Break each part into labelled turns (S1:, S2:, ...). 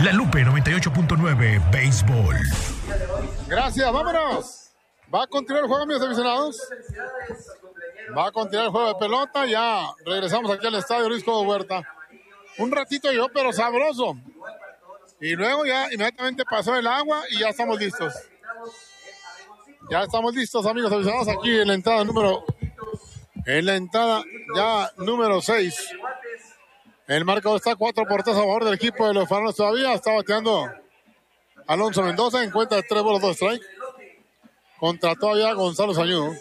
S1: La Lupe 98.9 Béisbol.
S2: Gracias, vámonos. Va a continuar el juego, amigos aficionados. Va a continuar el juego de pelota. Ya regresamos aquí al estadio Luis Cobo Huerta. Un ratito yo, pero sabroso. Y luego ya inmediatamente pasó el agua y ya estamos listos. Ya estamos listos, amigos aficionados, aquí en la entrada número 6. El marcador está 4-3 a favor del equipo de los Faraones todavía. Está bateando Alonso Mendoza en cuenta de 3 bolas, 2 strikes. Contra todavía Gonzalo Sañudo.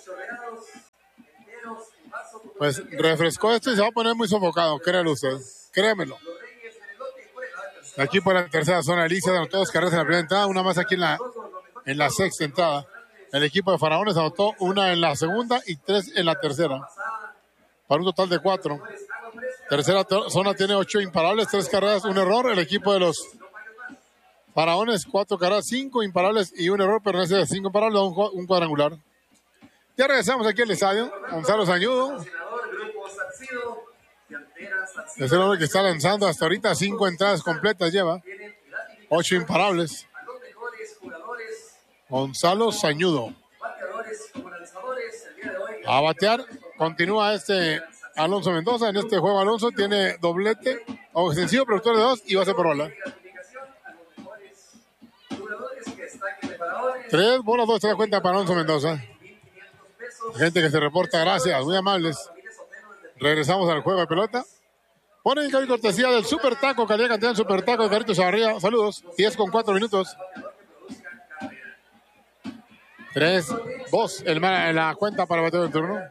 S2: Pues refrescó esto y se va a poner muy sofocado, créelo usted. Créemelo. El equipo de la tercera zona, Alicia, anotó 2 carreras en la primera entrada, una más aquí en la sexta entrada. El equipo de Faraones anotó 1 en la segunda y 3 en la tercera. Para un total de 4. Tercera zona tiene 8 imparables, 3 carreras, 1 error. El equipo de los Faraones, 4 carreras, 5 imparables y 1 error, pero en ese de 5 imparables, un cuadrangular. Ya regresamos aquí al estadio. Gonzalo Sañudo es el hombre que está lanzando hasta ahorita 5 entradas completas, lleva 8 imparables. Gonzalo Sañudo. A batear, continúa Alonso Mendoza. En este juego Alonso tiene doblete, ofensivo, productor de 2 y base por bola. 3 bolas, 2 se da cuenta para Alonso Mendoza. Gente que se reporta, gracias, muy amables. Regresamos al juego de pelota. Ponen el cortesía del Super Taco, calidad cantidad del Super Taco de Carrito Chavarría. Saludos, 10:04 minutos. 3-2 en la cuenta para bateo del turno.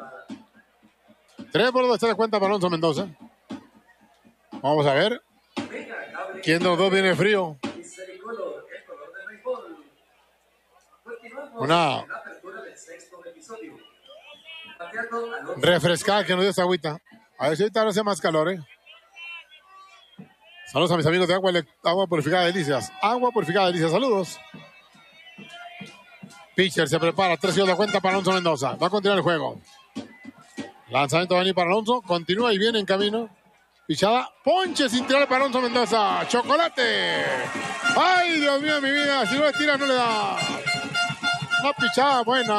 S2: 3 bolas, 2 se da cuenta para Alonso Mendoza. Vamos a ver quién de los dos viene frío. Una refrescada que nos dio esta agüita. A ver si ahorita no hace más calor, Saludos a mis amigos de agua purificada de Delicias. Agua purificada de Delicias, saludos. Pitcher se prepara, 3 de la cuenta para Alonso Mendoza. Va a continuar el juego. Lanzamiento va a venir para Alonso. Continúa y viene en camino. Pichada, ponche sin tirar para Alonso Mendoza. ¡Chocolate! ¡Ay, Dios mío, mi vida! Si no le tira, no le da. Una pichada buena.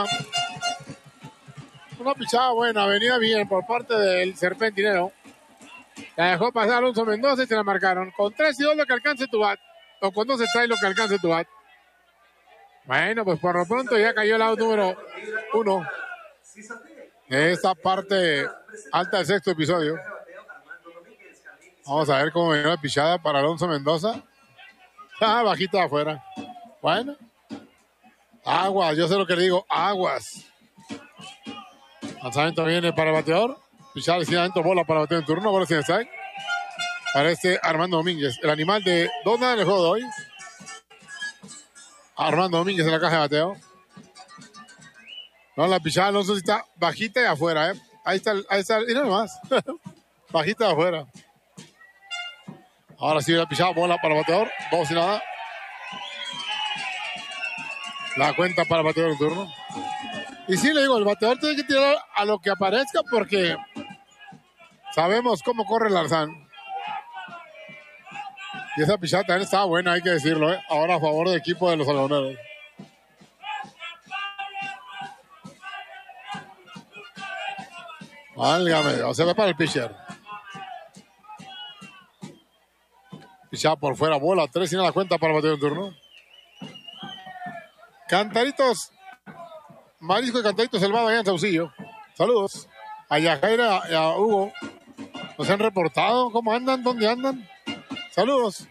S2: Una pichada buena. Venía bien por parte del serpentinero. La dejó pasar Alonso Mendoza y se la marcaron. Con 3 y 2 lo que alcance tu bat. O con 2 strikes lo que alcance tu bat. Bueno, pues por lo pronto ya cayó el out número 1 de esta parte alta del sexto episodio. Vamos a ver cómo viene la pichada para Alonso Mendoza. Bajita de afuera. Bueno. Aguas, yo sé lo que le digo. Aguas. Lanzamiento viene para el bateador. Pichada sin adentro, bola para el bateador en turno. Bola sin strike. Para Armando Domínguez. El animal de 2-0 en el juego de hoy. Armando Domínguez en la caja de bateo. No, la pichada Alonso está bajita y afuera, Ahí está, y nada más. Bajita de afuera. Ahora sí la pichada, bola para el bateador. 2 y nada. La cuenta para el bateador en turno. Y sí, le digo, el bateador tiene que tirar a lo que aparezca porque sabemos cómo corre el Arzán. Y esa pichada también estaba buena, hay que decirlo, Ahora a favor del equipo de los algodoneros. Válgame, se va para el pitcher. Pichada por fuera, bola, 3 y nada, cuenta para el bateador en turno. Cantaritos, Marisco y Cantaritos Selvado allá en Saucillo. Saludos a Yajaira y a Hugo. ¿Nos han reportado? ¿Cómo andan? ¿Dónde andan? Saludos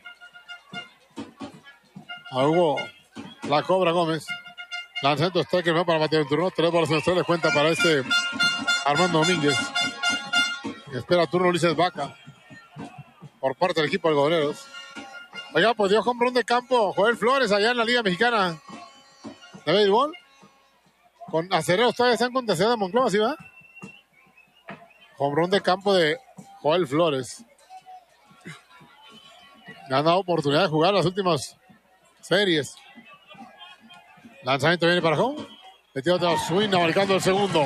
S2: a Hugo La Cobra Gómez. Lanzamiento strike para el bateador en turno. 3 bolas en strike, cuenta para Armando Domínguez. Espera turno Ulises Vaca por parte del equipo de algodoneros. Oiga, pues dio home run de campo Joel Flores allá en la Liga Mexicana de béisbol. Con Acereros todavía están con tercera de Monclova, ¿sí va? Home run de campo de Joel Flores. Le han dado oportunidad de jugar las últimas series. Lanzamiento viene para home. Metió otro swing, abarcando el segundo.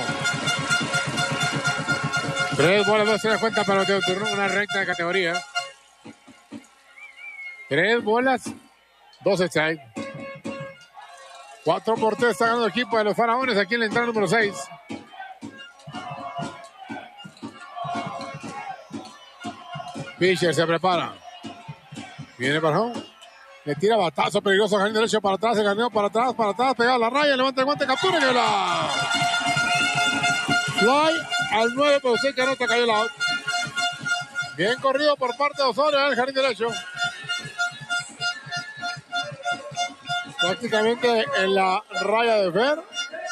S2: 3 bolas, 2 se da cuenta para el bateo de turno. Una recta de categoría. 3 bolas, 2 strikes. 4 por 3 está ganando el equipo de los Faraones aquí en la entrada número 6. Fisher se prepara. Viene para home. Le tira batazo peligroso al jardín derecho para atrás. El jardín para atrás, pegado a la raya. Levanta el guante, captura y la fly al 9, pero usted que anota, cayó el out. Bien corrido por parte de Osorio en el jardín derecho. Prácticamente en la raya de Fer.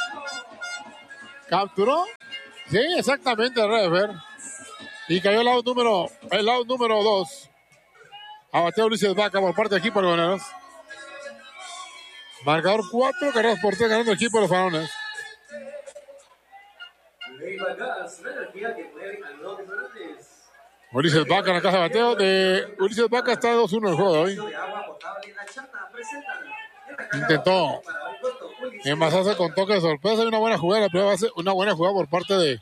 S2: Capturó. Sí, exactamente el raya de Fer. Y cayó el out número 2. Abateó Ulises Vaca por parte del equipo de los Algodoneros. Marcador 4 carreras por 3 ganando el equipo de los Faraones. Ulises Vaca en la casa de bateo de Ulises Vaca. Está 2-1 el juego de hoy. Intentó envasarse con toque de sorpresa y una buena jugada. Una buena jugada por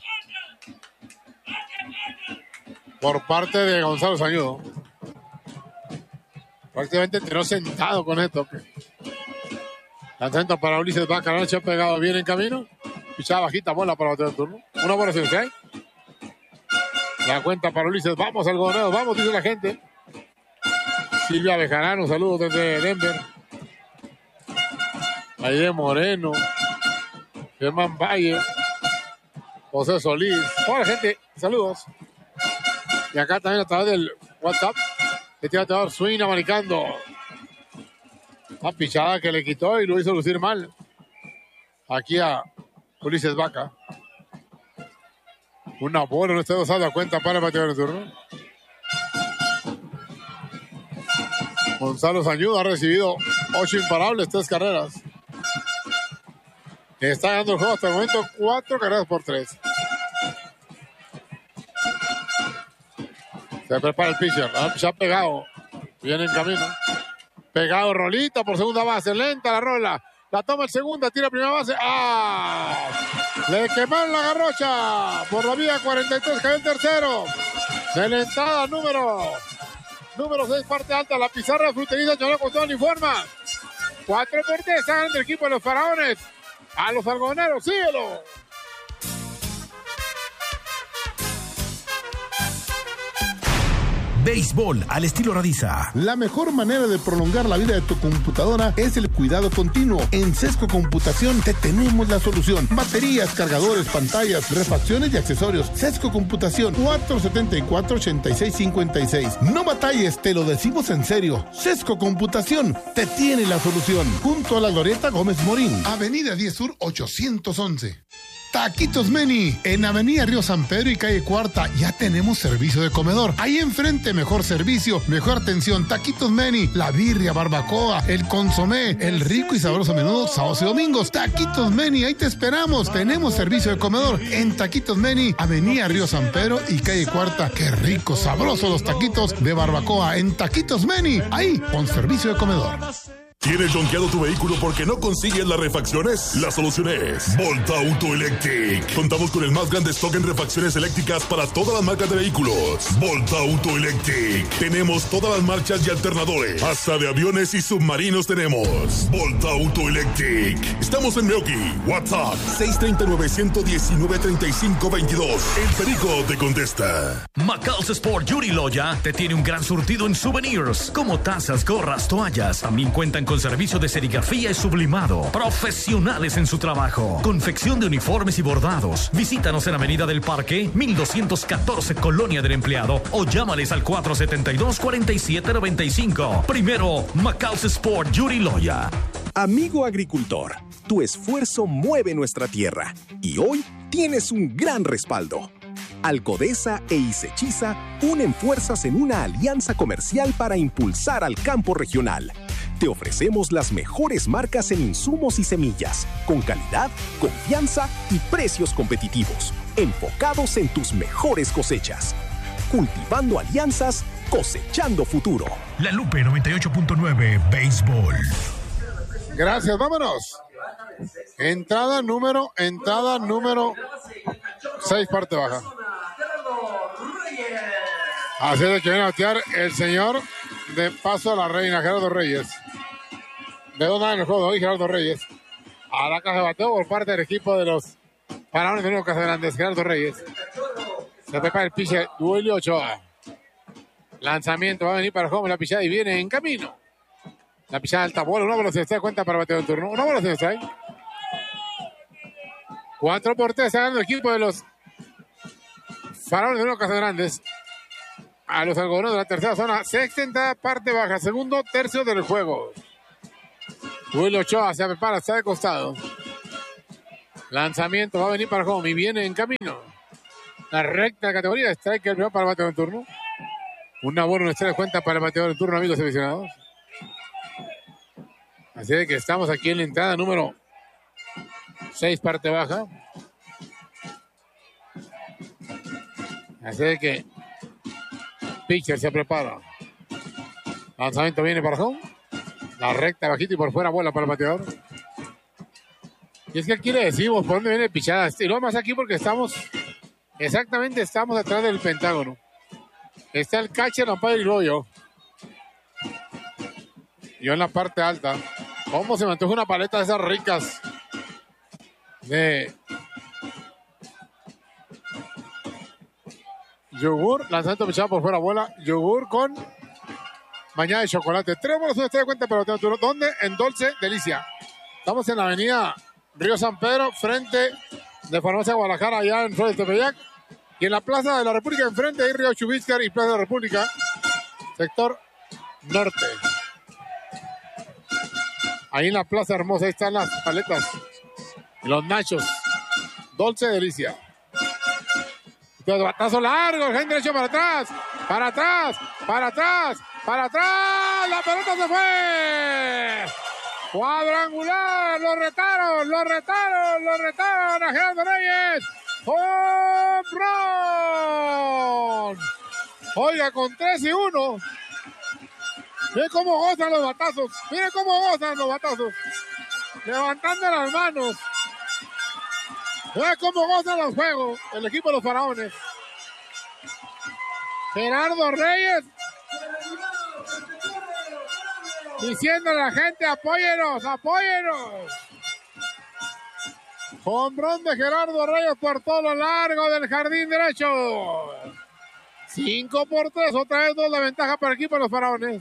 S2: parte de Gonzalo Sañudo. Prácticamente tiró sentado con ese toque. Lanzamiento para Ulises Vaca. La noche ha pegado bien en camino. Pichada bajita, bola para bater el turno. Una buena selección. La cuenta para Ulises. Vamos, Algodoneros, vamos, dice la gente. Silvia Bejarano, saludos desde Denver. Aide Moreno. Germán Valle. José Solís. Toda la gente, saludos. Y acá también a través del WhatsApp. Este bateador swing amanicando. Una pichada que le quitó y lo hizo lucir mal. Aquí a Ulises Vaca. Una bola, no está dosada cuenta para el bateador de turno. Gonzalo Sañudo ha recibido 8 imparables, 3 carreras. Está ganando el juego hasta el momento 4 carreras por 3. Se prepara el pitcher. Ya pegado. Viene en camino. Pegado Rolita por segunda base. Lenta la rola. La toma en segunda. Tira primera base. ¡Ah! Le quemaron la garrocha. Por la vía 43. Cayó el tercero. De la entrada número 6. Parte alta. La pizarra fruteriza. Cholo Costón informa. 4 por 3. Está ganando el equipo de los Faraones. A los Algodoneros. Síguelo.
S1: Béisbol al estilo Radiza.
S3: La mejor manera de prolongar la vida de tu computadora es el cuidado continuo. En Sesco Computación te tenemos la solución. Baterías, cargadores, pantallas, refacciones y accesorios. Sesco Computación, 474-8656. No batalles, te lo decimos en serio. Sesco Computación te tiene la solución. Junto a la Glorieta Gómez Morín. Avenida 10 Sur 811. Taquitos Meni, en Avenida Río San Pedro y Calle Cuarta, ya tenemos servicio de comedor. Ahí enfrente, mejor servicio, mejor atención. Taquitos Meni, la birria, barbacoa, el consomé, el rico y sabroso menudo, sábados y domingos. Taquitos Meni, ahí te esperamos. Tenemos servicio de comedor en Taquitos Meni, Avenida Río San Pedro y Calle Cuarta. Qué rico, sabroso los taquitos de barbacoa en Taquitos Meni, ahí con servicio de comedor.
S4: ¿Tienes jonqueado tu vehículo porque no consigues las refacciones? La solución es Volta Auto Electric. Contamos con el más grande stock en refacciones eléctricas para todas las marcas de vehículos. Volta Auto Electric. Tenemos todas las marchas y alternadores. Hasta de aviones y submarinos tenemos. Volta Auto Electric. Estamos en Meoki. WhatsApp 639-119-3522. El Perico te contesta.
S1: Macal's Sport Yuri Loya te tiene un gran surtido en souvenirs, como tazas, gorras, toallas. También cuentan con servicio de serigrafía y sublimado. Profesionales en su trabajo. Confección de uniformes y bordados. Visítanos en Avenida del Parque, 1214, Colonia del Empleado, o llámales al 472-4795. Primero, Macal's Sport Yuri Loya.
S5: Amigo agricultor, tu esfuerzo mueve nuestra tierra y hoy tienes un gran respaldo. Alcodesa e Isechiza unen fuerzas en una alianza comercial para impulsar al campo regional. Te ofrecemos las mejores marcas en insumos y semillas, con calidad, confianza y precios competitivos, enfocados en tus mejores cosechas. Cultivando alianzas, cosechando futuro.
S1: La Lupe 98.9 Béisbol.
S2: Gracias, vámonos. Entrada número 6, parte baja. Así es que viene a batear el señor de paso a la reina Gerardo Reyes. De 2 años en el juego hoy Gerardo Reyes. A la caja de bateo por parte del equipo de los Faraones de Nuevo Casagrandes, Gerardo Reyes. Se prepara el pitcher Duilio Ochoa. Lanzamiento va a venir para home, la pichada y viene en camino. La pichada alta bola, una bola se está de cuenta para bateo de turno. Una bola se está ahí. 4-3 está ganando el equipo de los Faraones de Nuevo Casagrandes. A los algodoneros de la tercera zona. Sexta entrada, parte baja. Segundo tercio del juego. Duilio Ochoa se prepara, está de costado. Lanzamiento va a venir para home y viene en camino. La recta categoría, strike el primero para el bateador en turno. Una buena estrella de cuenta para el bateador en turno, amigos aficionados. Así de que estamos aquí en la entrada número 6, parte baja. Así de que pitcher se prepara. Lanzamiento viene para home. La recta bajita y por fuera bola para el bateador. Y es que aquí le decimos por dónde viene pichada. Y lo más aquí porque estamos atrás del pentágono. Está el catcher, umpire y luego yo. Yo en la parte alta. ¿Cómo se me antoja una paleta de esas ricas? De yogur, lanzamiento pichado por fuera bola. Yogur con bañada de chocolate. 3 bolas, usted se da cuenta, pero ¿dónde? En Dulce Delicia. Estamos en la avenida Río San Pedro, frente de Farmacia Guadalajara, allá en Flores de Tepeyac. Y en la Plaza de la República, enfrente de Río Chubíscar y Plaza de la República, sector norte. Ahí en la Plaza Hermosa, ahí están las paletas, los nachos. Dulce Delicia. Batazo largo, el gen derecho para atrás, para atrás, para atrás, para atrás. La pelota se fue. Cuadrangular, lo retaron a Gerardo Reyes. ¡Home run! Oiga, con 3-1. Miren cómo gozan los batazos. Miren cómo gozan los batazos. Levantando las manos. Miren cómo gozan los juegos. El equipo de los Faraones. Gerardo Reyes. Diciendo a la gente, apóyenos, apóyenos. Home run de Gerardo Reyes por todo lo largo del jardín derecho. 5-3, otra vez 2 la ventaja para el equipo de los Faraones.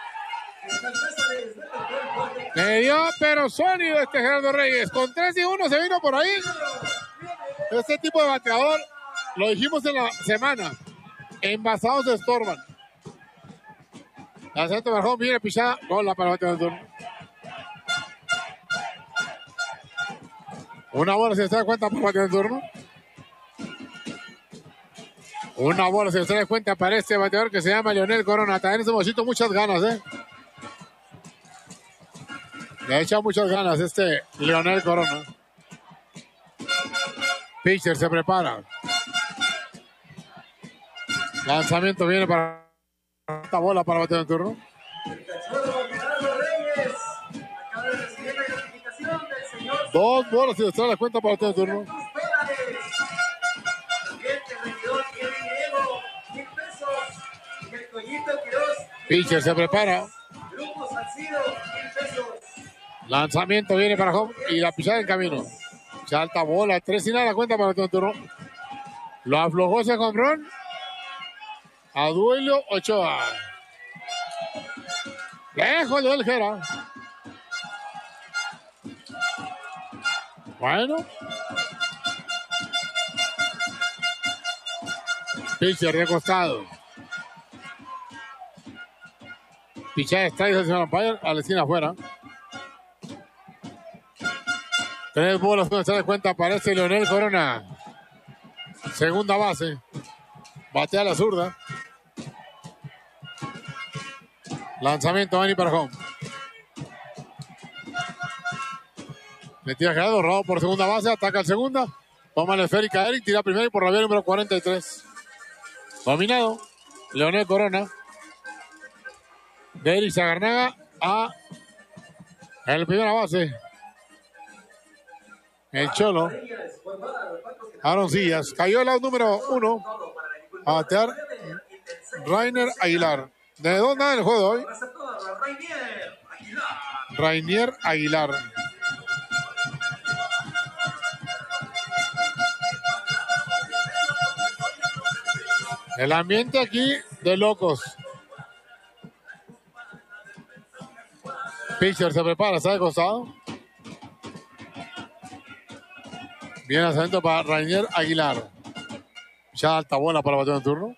S2: Le dio pero sólido este Gerardo Reyes. Con 3-1 se vino por ahí. Este tipo de bateador, lo dijimos en la semana, envasados se estorban. La centro Barjón viene pichada, bola para el bateador del turno. Una bola se da cuenta por el bateador del turno. Una bola se da cuenta para este bateador que se llama Leonel Corona. Está en ese momento muchas ganas, Le ha echado muchas ganas este Leonel Corona. Pitcher se prepara. Lanzamiento viene para esta bola para batear el turno. Dos bolas y se da la cuenta para batear el turno. Pitcher se prepara. Lanzamiento viene para home y la pisada en camino. Salta bola, 3 y nada, cuenta para el turno. Lo aflojó ese home run a Duilio Ochoa. Lejos del Jera. Bueno. Pitcher de costado. Pichada está y el señor umpire a la esquina afuera. 3 bolas, no se da cuenta, aparece Leonel Corona. Segunda base. Batea a la zurda. Lanzamiento Manny para home. Le tira Gerardo, robo por segunda base, ataca al segunda. Toma la esférica Eric, tira primero y por la vía número 43. Dominado. Leonel Corona. De Eric Zagarnaga a el primera base. El Cholo. Aaron Sillas. Cayó el lado número 1. A batear Rainer Aguilar. De 2-0 en el juego de hoy. Rainier Aguilar. El ambiente aquí de locos. Pitcher se prepara, está de costado. Viene al centro para Rainier Aguilar. Ya alta bola para batear en turno.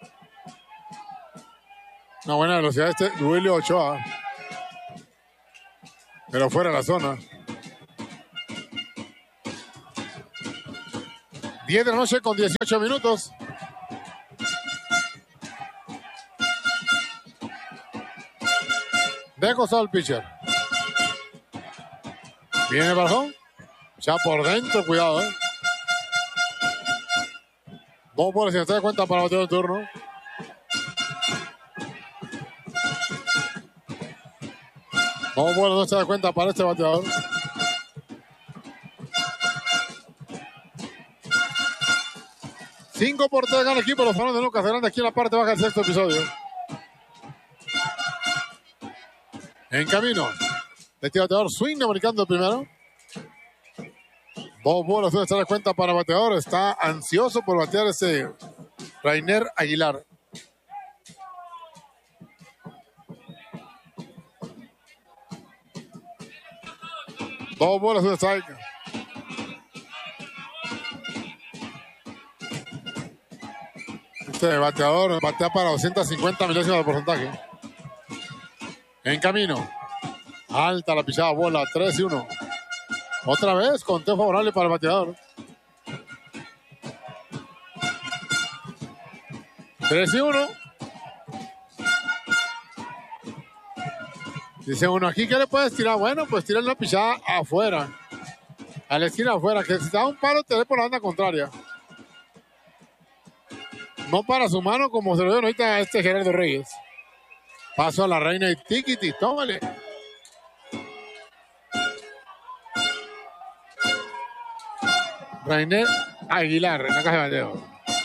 S2: Una buena velocidad Duilio Ochoa. Pero fuera de la zona. 10 de la noche con 18 minutos. De costado el pitcher. Viene Barjón. Ya por dentro, cuidado, Vamos por si no se da cuenta para batear el turno. Vamos por no se da cuenta para este bateador. Cinco por 3 gana el equipo. Los Faraones de Lucas Grande aquí en la parte baja del sexto episodio. En camino. Este bateador swing americano primero. Dos bolas, no se da cuenta para el bateador. Está ansioso por batear ese Rainier Aguilar. Dos bolas, un strike. Este bateador batea para 250 milésimas de porcentaje. En camino. Alta la pisada bola, 3-1. Otra vez, conteo favorable para el bateador. 3-1. Dice uno, aquí, ¿qué le puedes tirar? Bueno, pues tirar una pisada afuera. A la esquina afuera, que si te da un palo, te dé por la banda contraria. No para su mano, como se lo dio ahorita a este Gerardo Reyes. Paso a la reina y tiquiti, tómale. Rainier Aguilar en la caja de bateo.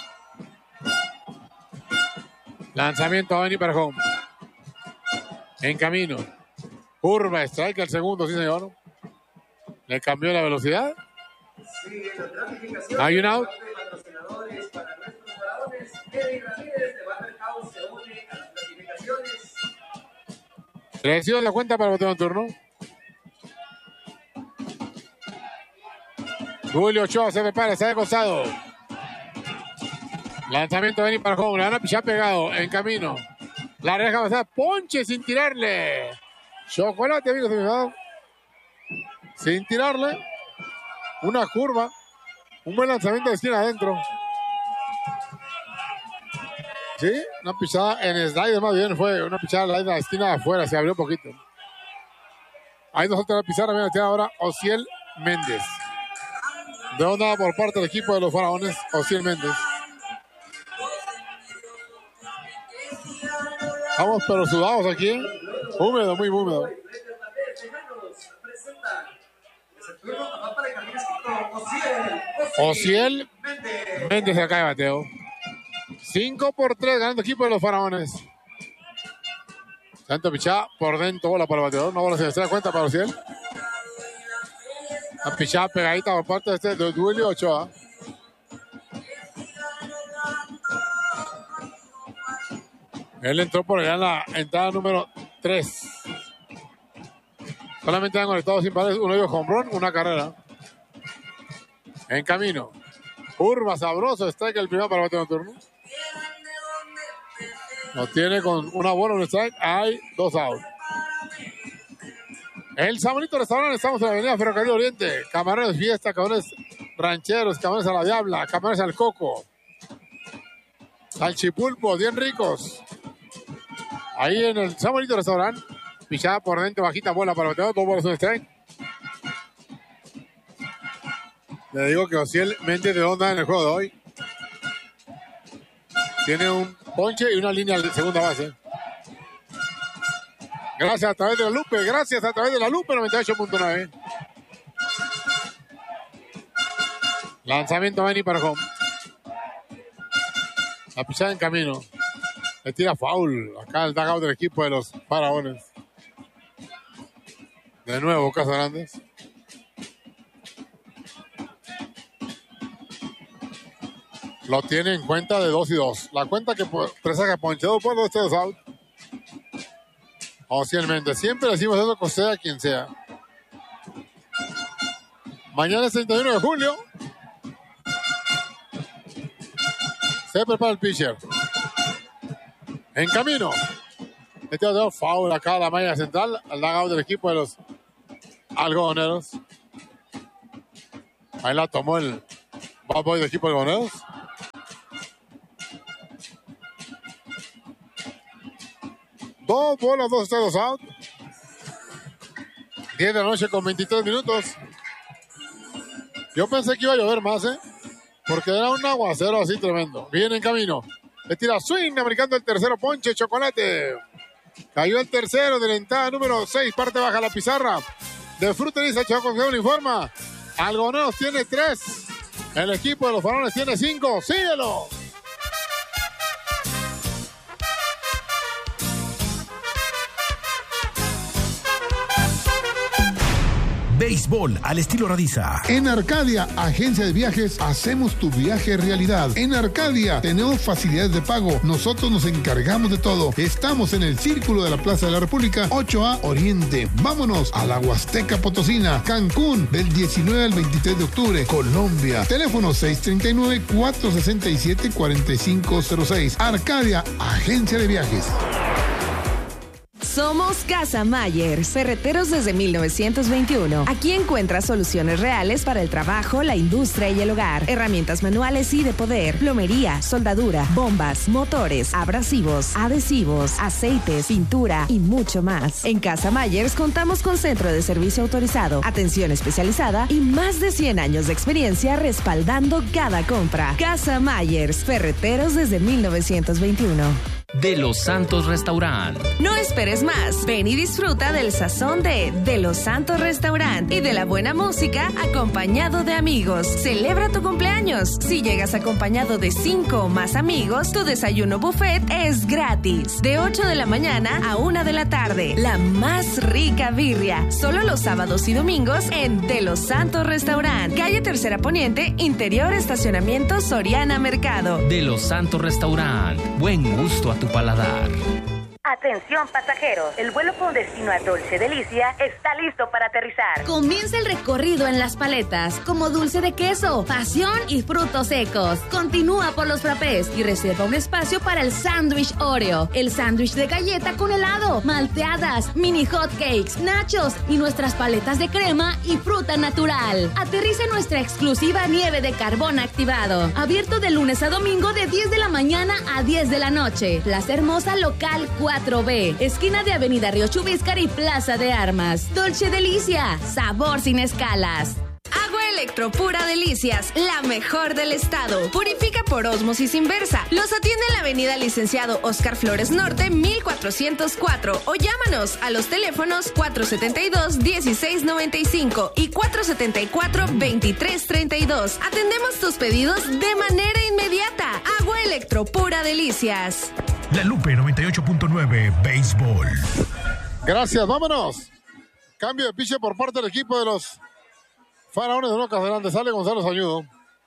S2: Lanzamiento a venir para home. En camino. Curva, strike al segundo, sí señor. Le cambió la velocidad. Hay un out. Recibe la cuenta para el botón de turno. Julio Ochoa se prepara, está de costado. Lanzamiento de venir para home. La van a pichar pegado, en camino. La reja va a ser ponche sin tirarle. Chocolate, amigos. Sin tirarle. Una curva. Un buen lanzamiento de esquina adentro. Sí, una pisada en slider más bien fue. Una pisada en la esquina de afuera. Se abrió un poquito. Hay dos otras pisadas. Viene ahora Osiel Méndez. De onda por parte del equipo de los Faraones. Osiel Méndez. Vamos pero sudados aquí. Húmedo, muy húmedo. Osiel Méndez acá de bateo. 5-3 ganando el equipo de los Faraones. Santo pichá por dentro, bola para el bateador. Una bola se da cuenta para Osiel. La pichada pegadita por parte de este de Duilio Ochoa. Él entró por allá en la entrada número 3. Solamente han conectado sin pares. Uno dio home run, una carrera. En camino. Curva sabroso. Strike el primero para el bateo de turno. Lo tiene con una bola, un strike. Hay 2 out. El Samonito Restaurante. Estamos en la avenida Ferrocarril Oriente. Camarones fiesta, camarones rancheros, camarones a la diabla, camarones al coco. Salchipulpo, bien ricos. Ahí en el Samonito Restaurante. Pichada por dentro, bajita bola para el bateador. 2 bolas, un strike. Le digo que Osiel Méndez de onda en el juego de hoy. Tiene un ponche y una línea de segunda base. Gracias a través de la Lupe. Gracias a través de la Lupe 98.9. Lanzamiento a Benny para home. La pisada en camino. Le tira foul acá el dugout del equipo de los Faraones. De nuevo Casagrande. Lo tiene en cuenta de 2-2. La cuenta que presagia ponchado por los 3 out. Oficialmente. Siempre decimos eso, que sea quien sea. Mañana es 31 de julio. Se prepara el pitcher. En camino. Este va a foul acá a la malla central. Al dugout del equipo de los algodoneros. Ahí la tomó el bad boy del equipo de algodoneros. Dos bolas, 2 strikes out. 10 de la noche con 23 minutos. Yo pensé que iba a llover más, porque era un aguacero así tremendo. Viene en camino. Le tira swing, americando el tercero ponche, Chocolate. Cayó el tercero de la entrada número 6, parte baja la pizarra. De Fruteriza, Chocolate le informa. Algodoneros tiene 3. El equipo de los Faraones tiene 5. ¡Síguelo!
S1: Béisbol al estilo Radiza.
S3: En Arcadia, agencia de viajes, hacemos tu viaje realidad. En Arcadia tenemos facilidades de pago. Nosotros nos encargamos de todo. Estamos en el Círculo de la Plaza de la República, 8A Oriente. Vámonos a la Huasteca Potosina, Cancún, del 19 al 23 de octubre. Colombia. Teléfono 639-467-4506. Arcadia, agencia de viajes.
S6: Somos Casa Mayer, ferreteros desde 1921. Aquí encuentras soluciones reales para el trabajo, la industria y el hogar. Herramientas manuales y de poder, plomería, soldadura, bombas, motores, abrasivos, adhesivos, aceites, pintura y mucho más. En Casa Mayers contamos con centro de servicio autorizado, atención especializada y más de 100 años de experiencia respaldando cada compra. Casa Mayers, ferreteros desde 1921.
S7: De los Santos Restaurant.
S6: No esperes más. Ven y disfruta del sazón de los Santos Restaurant y de la buena música acompañado de amigos. Celebra tu cumpleaños. Si llegas acompañado de 5 o más amigos, tu desayuno buffet es gratis. De 8 de la mañana a 1 de la tarde. La más rica birria. Solo los sábados y domingos en De los Santos Restaurant. Calle Tercera Poniente, interior estacionamiento Soriana Mercado.
S7: De los Santos Restaurant. Buen gusto a tu paladar.
S8: Atención pasajeros, el vuelo con destino a Dolce Delicia está listo para aterrizar.
S9: Comienza el recorrido en las paletas, como dulce de queso, pasión y frutos secos. Continúa por los frappés y reserva un espacio para el sándwich Oreo, el sándwich de galleta con helado, malteadas, mini hot cakes, nachos y nuestras paletas de crema y fruta natural. Aterriza en nuestra exclusiva nieve de carbón activado, abierto de lunes a domingo de 10 de la mañana a 10 de la noche. Plaza Hermosa Local 4B, esquina de Avenida Río Chubíscar y Plaza de Armas. Dolce Delicia, sabor sin escalas.
S6: Agua Electropura Delicias, la mejor del estado. Purifica por ósmosis inversa. Los atiende en la avenida Licenciado Óscar Flores Norte, 1404. O llámanos a los teléfonos 472-1695 y 474-2332. Atendemos tus pedidos de manera inmediata. Agua Electropura Delicias.
S1: La Lupe 98.9 Béisbol.
S2: Gracias, vámonos. Cambio de piche por parte del equipo de los Faraones de Locas Grandes. Sale Gonzalo Sañudo.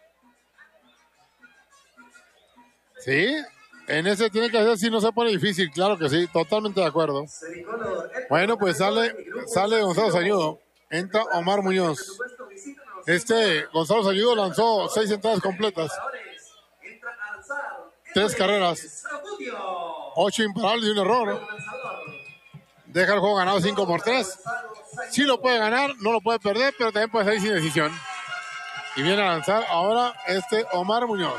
S2: Sí, en ese tiene que hacer si no se pone difícil, claro que sí, totalmente de acuerdo. Bueno, pues sale Gonzalo Sañudo. Entra Omar Muñoz. Gonzalo Sañudo lanzó 6 entradas completas. 3 carreras. 8 imparables y un error. Deja el juego ganado 5-3. Sí lo puede ganar, no lo puede perder, pero también puede salir sin decisión. Y viene a lanzar ahora Omar Muñoz.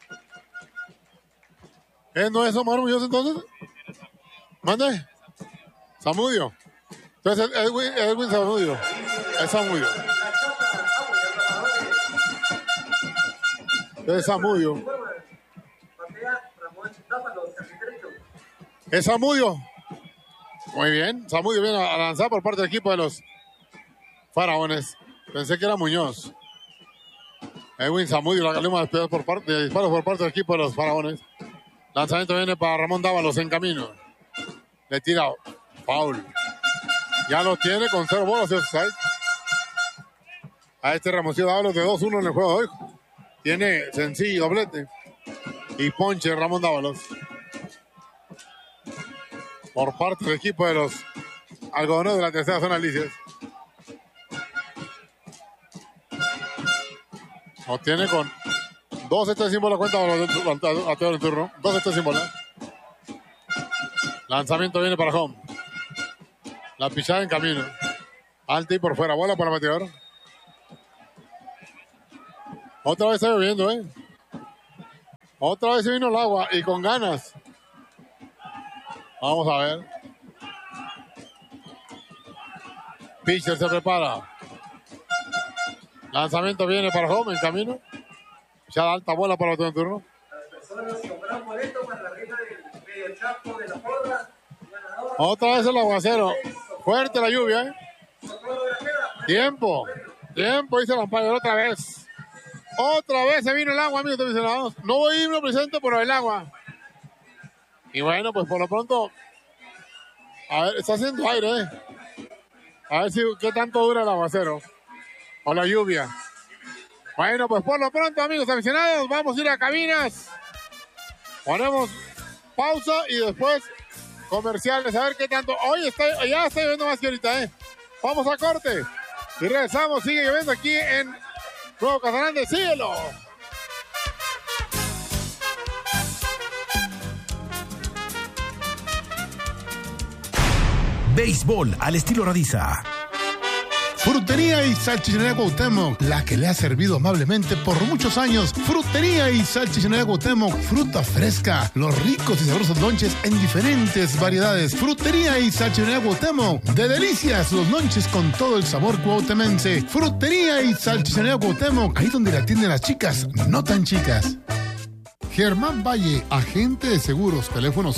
S2: ¿No es Omar Muñoz entonces? ¿Mande? Zamudio. Entonces Edwin Zamudio. Es Zamudio. Es Zamudio. Es Zamudio. Muy bien. Zamudio viene a lanzar por parte del equipo de los Faraones. Pensé que era Muñoz. Edwin Zamudio, la calima de disparos por parte del equipo de los Faraones. Lanzamiento viene para Ramón Dávalos en camino. Le tira foul. Ya lo tiene con 0 bolas de offside. A este Ramoncillo Dávalos de 2-1 en el juego de hoy. Tiene sencillo doblete. Y ponche Ramón Dávalos. Por parte del equipo de los algodoneros de la tercera zona Alicias. Lo tiene con 2 sin bola. Cuenta a Teo en turno. 2 sin bola. Lanzamiento viene para home. La pichada en camino. Alta y por fuera. Bola para el bateador. Otra vez está lloviendo, Otra vez se vino el agua y con ganas. Vamos a ver. Pitcher se prepara. Lanzamiento viene para home en camino. Ya alta bola para el turno. Otra vez el aguacero. Fuerte la lluvia, Tiempo, dice el umpire otra vez. Otra vez se vino el agua, amigos televisionados. No voy a irme presente por el agua. Y bueno, pues por lo pronto, a ver, está haciendo aire, A ver si qué tanto dura el aguacero o la lluvia. Bueno, pues por lo pronto, amigos aficionados, vamos a ir a cabinas. Ponemos pausa y después comerciales. A ver qué tanto. Hoy ya está lloviendo más que ahorita, Vamos a corte. Y regresamos. Sigue lloviendo aquí en Nuevo Casanare. Síguelo.
S1: Béisbol al estilo Radiza.
S3: Frutería y Salchichonería Cuauhtémoc, la que le ha servido amablemente por muchos años. Frutería y Salchichonería Cuauhtémoc, fruta fresca, los ricos y sabrosos lonches en diferentes variedades. Frutería y Salchichonería Cuauhtémoc, de delicias los lonches con todo el sabor cuauhtemense. Frutería y Salchichonería Cuauhtémoc, ahí donde la atienden las chicas, no tan chicas. Germán Valle, agente de seguros, teléfono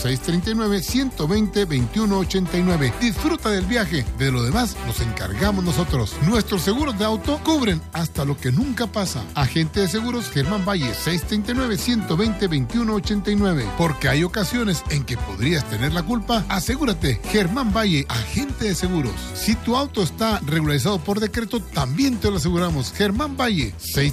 S3: 639-120-2189. Disfruta del viaje, de lo demás nos encargamos nosotros. Nuestros seguros de auto cubren hasta lo que nunca pasa. Agente de seguros Germán Valle, 639-120-2189. Porque hay ocasiones en que podrías tener la culpa. Asegúrate, Germán Valle, agente de seguros. Si tu auto está regularizado por decreto, también te lo aseguramos. Germán Valle,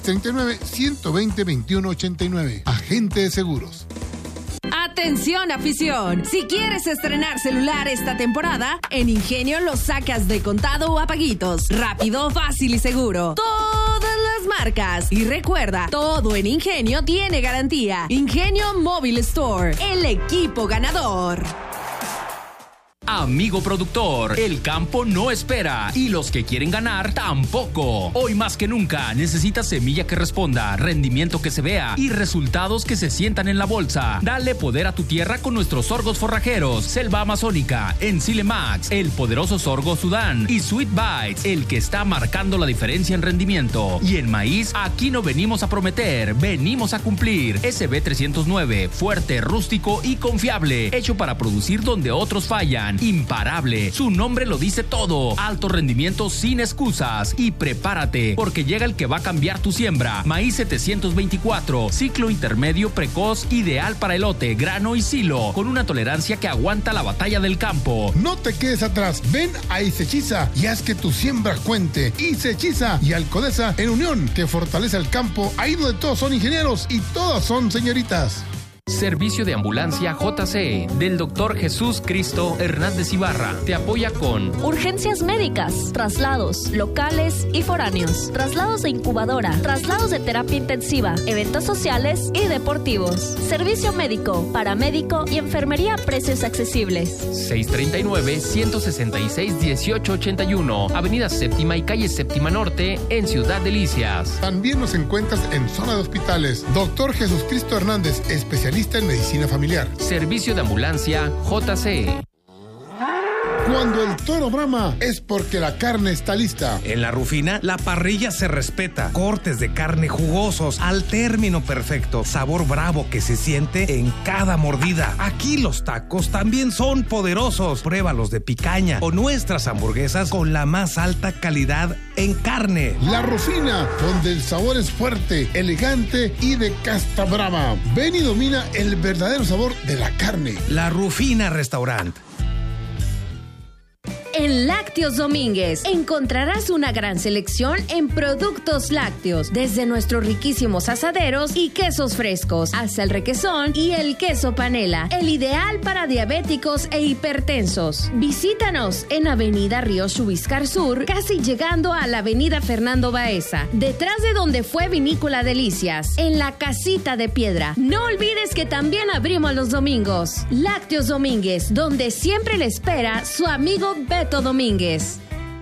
S3: 639-120-2189. Agente de seguros.
S6: Atención, afición. Si quieres estrenar celular esta temporada, en Ingenio lo sacas de contado o a paguitos. Rápido, fácil y seguro. Todas las marcas. Y recuerda, todo en Ingenio tiene garantía. Ingenio Mobile Store, el equipo ganador.
S7: Amigo productor, el campo no espera y los que quieren ganar tampoco. Hoy más que nunca necesitas semilla que responda, rendimiento que se vea y resultados que se sientan en la bolsa. Dale poder a tu tierra con nuestros sorgos forrajeros, Selva Amazónica, Ensile Max, el poderoso sorgo Sudán y Sweet Bites, el que está marcando la diferencia en rendimiento. Y en maíz, aquí no venimos a prometer, venimos a cumplir. SB 309, fuerte, rústico y confiable, hecho para producir donde otros fallan. Imparable, su nombre lo dice todo. Alto rendimiento sin excusas. Y prepárate, porque llega el que va a cambiar tu siembra. Maíz 724, ciclo intermedio precoz, ideal para elote, grano y silo, con una tolerancia que aguanta la batalla del campo.
S3: No te quedes atrás, ven a Isechiza y haz que tu siembra cuente. Isechiza y Alcodesa en unión, que fortalece el campo, ahí donde todos son ingenieros y todas son señoritas.
S7: Servicio de Ambulancia JC del Dr. Jesús Cristo Hernández Ibarra. Te apoya con
S10: urgencias médicas, traslados locales y foráneos, traslados de incubadora, traslados de terapia intensiva, eventos sociales y deportivos. Servicio médico, paramédico y enfermería a precios accesibles.
S7: 639-166-1881, Avenida Séptima y Calle Séptima Norte, en Ciudad Delicias.
S3: También nos encuentras en zona de hospitales. Dr. Jesús Cristo Hernández, especialista en medicina familiar.
S7: Servicio de Ambulancia JC.
S3: Cuando el toro brama es porque la carne está lista.
S11: En La Rufina, la parrilla se respeta. Cortes de carne jugosos al término perfecto. Sabor bravo que se siente en cada mordida. Aquí los tacos también son poderosos. Pruébalos de picaña o nuestras hamburguesas con la más alta calidad en carne.
S3: La Rufina, donde el sabor es fuerte, elegante y de casta brava. Ven y domina el verdadero sabor de la carne.
S11: La Rufina Restaurant.
S9: En Lácteos Domínguez encontrarás una gran selección en productos lácteos, desde nuestros riquísimos asaderos y quesos frescos, hasta el requesón y el queso panela, el ideal para diabéticos e hipertensos. Visítanos en Avenida Río Xubiscar Sur, casi llegando a la Avenida Fernando Baeza, detrás de donde fue Vinícola Delicias, en la Casita de Piedra. No olvides que también abrimos los domingos. Lácteos Domínguez, donde siempre le espera su amigo Beto Domínguez.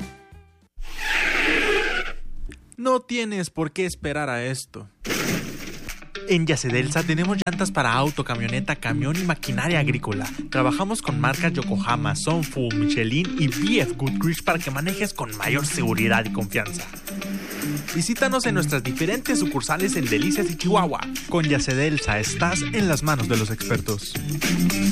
S12: No tienes por qué esperar a esto. En Yacedelsa tenemos llantas para auto, camioneta, camión y maquinaria agrícola. Trabajamos con marcas Yokohama, Sunfu, Michelin y BF Goodrich para que manejes con mayor seguridad y confianza. Visítanos en nuestras diferentes sucursales en Delicias y Chihuahua. Con Yacedelsa estás en las manos de los expertos.